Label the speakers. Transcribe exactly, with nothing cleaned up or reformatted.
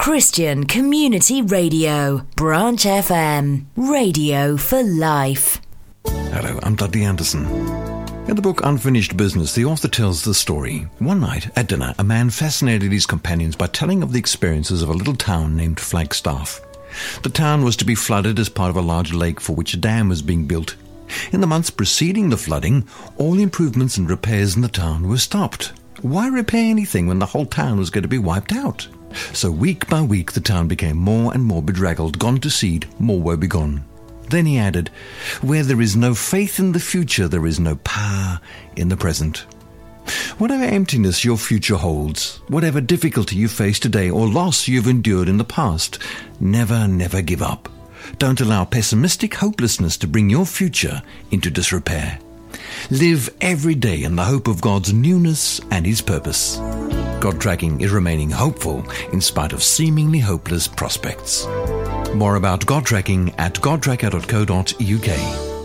Speaker 1: Christian Community Radio, Branch F M, radio for life.
Speaker 2: Hello, I'm Dudley Anderson. In the book Unfinished Business, the author tells the story. One night, at dinner, a man fascinated his companions by telling of the experiences of a little town named Flagstaff. The town was to be flooded as part of a large lake for which a dam was being built. In the months preceding the flooding, all improvements and repairs in the town were stopped. Why repair anything when the whole town was going to be wiped out? So week by week the town became more and more bedraggled, gone to seed, more woebegone. Then he added, where there is no faith in the future, there is no power in the present. Whatever emptiness your future holds, whatever difficulty you face today or loss you've endured in the past, never, never give up. Don't allow pessimistic hopelessness to bring your future into disrepair. Live every day in the hope of God's newness and His purpose. God Tracking is remaining hopeful in spite of seemingly hopeless prospects. More about God Tracking at god tracker dot co dot uk.